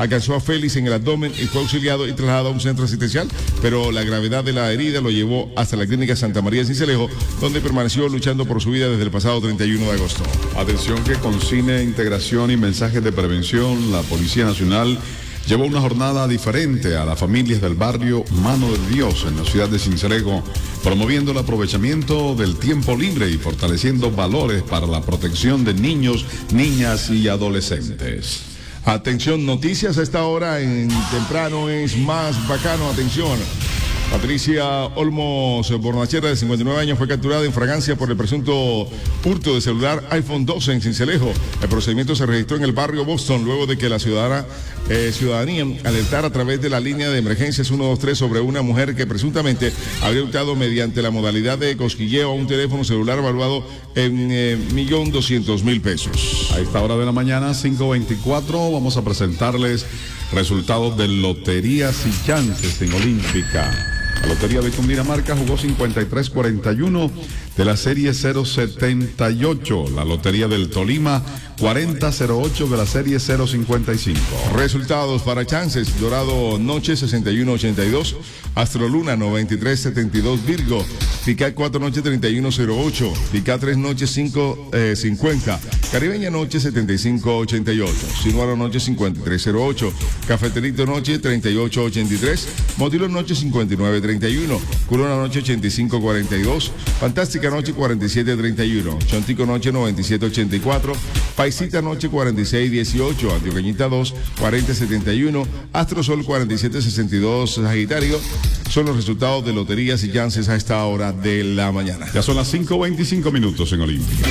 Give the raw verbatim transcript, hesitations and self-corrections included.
alcanzó a Félix en el abdomen y fue auxiliado y trasladado a un centro asistencial, pero la gravedad de la herida lo llevó hasta la clínica Santa María de Sincelejo, donde permaneció luchando por su vida desde el pasado treinta y uno de agosto. Atención que con cine, integración y mensajes de prevención, la Policía Nacional llevó una jornada diferente a las familias del barrio Mano de Dios en la ciudad de Sincelejo, promoviendo el aprovechamiento del tiempo libre y fortaleciendo valores para la protección de niños, niñas y adolescentes. Atención, noticias a esta hora en temprano es más bacano. Atención. Patricia Olmos Bornachera, de cincuenta y nueve años, fue capturada en fragancia por el presunto hurto de celular iPhone doce en Sincelejo. El procedimiento se registró en el barrio Boston luego de que la ciudadana, eh, ciudadanía alertara a través de la línea de emergencias ciento veintitrés sobre una mujer que presuntamente habría hurtado mediante la modalidad de cosquilleo a un teléfono celular evaluado en un eh, millón doscientos mil pesos. A esta hora de la mañana, cinco veinticuatro, vamos a presentarles resultados de Loterías y Chances en Olímpica. La Lotería de Cundinamarca jugó cincuenta y tres cuarenta y uno de la serie cero setenta y ocho. La Lotería del Tolima, cuarenta cero ocho de la serie cero cincuenta y cinco. Resultados para Chances: Dorado Noche sesenta y uno ochenta y dos, Astroluna noventa y tres setenta y dos, Virgo, Pica cuatro Noche treinta y uno cero ocho, Pica tres Noche cinco cincuenta, Caribeña Noche setenta y cinco ochenta y ocho, Sinuaro Noche cincuenta y tres cero ocho, Cafeterito Noche treinta y ocho ochenta y tres, Motilo Noche cincuenta y nueve treinta y uno, Culona Noche ochenta y cinco cuarenta y dos, Fantástica Noche cuarenta y siete treinta y uno, Chontico Noche noventa y siete ochenta y cuatro, Paisita Noche cuarenta y seis dieciocho, Antioqueñita dos cuarenta setenta y uno, Astrosol cuarenta y siete sesenta y dos, Sagitario. Son los resultados de Loterías y Chances a esta hora de la mañana. Ya son las cinco veinticinco minutos en Olimpia.